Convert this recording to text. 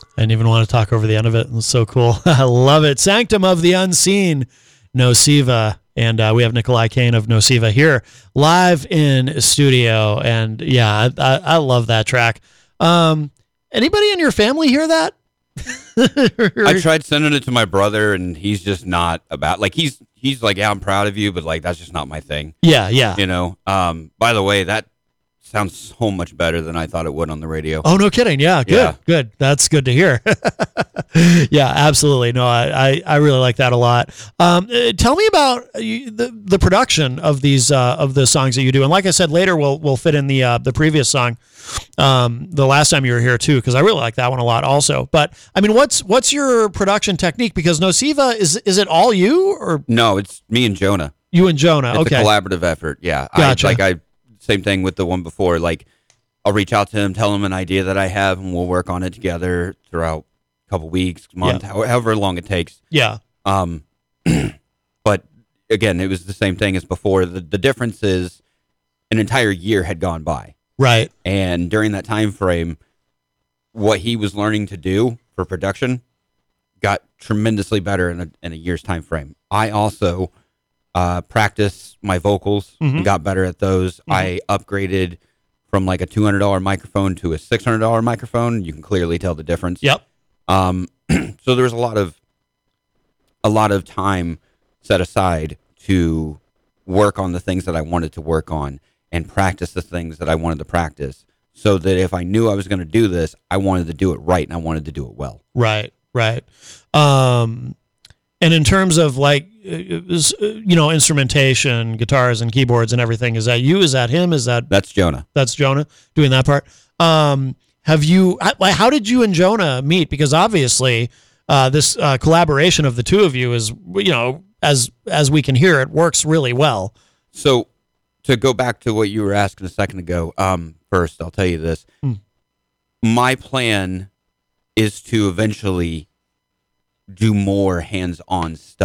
I didn't even want to talk over the end of it. It was so cool. I love it. Sanctum of the Unseen, Nociva. And we have Nikolai Kane of Nociva here live in studio. And yeah, I love that track. Anybody in your family hear that? I tried sending it to my brother, and he's just not about, like, he's like, yeah, I'm proud of you, but like, that's just not my thing. Yeah. You know, by the way, that sounds so much better than I thought it would on the radio. Oh, no kidding. Yeah, good. That's good to hear. Yeah, absolutely. No, I really like that a lot. Tell me about the production of these of the songs that you do. And like I said, later we'll fit in the previous song, the last time you were here too, because I really like that one a lot also. But I mean, what's your production technique? Because Nociva, is it all you or No, it's me and Jonah. You and Jonah? It's okay, a collaborative effort. Yeah, Gotcha. Same thing with the one before. Like, I'll reach out to him, tell him an idea that I have, and we'll work on it together throughout a couple weeks, month, however long it takes. Yeah. But again, it was the same thing as before. The difference is an entire year had gone by. Right. And during that time frame, what he was learning to do for production got tremendously better in a year's time frame. I also practiced my vocals and got better at those. I upgraded from like a $200 microphone to a $600 microphone. You can clearly tell the difference. Yep. So there was a lot of time set aside to work on the things that I wanted to work on and practice the things that I wanted to practice, so that if I knew I was going to do this, I wanted to do it right and I wanted to do it well. Right. And in terms of like, instrumentation, guitars and keyboards and everything, is that you? Is that him? That's Jonah. That's Jonah doing that part. How did you and Jonah meet? Because obviously, this collaboration of the two of you is, as we can hear, it works really well. So to go back to what you were asking a second ago, first I'll tell you this. My plan is to eventually do more hands-on stuff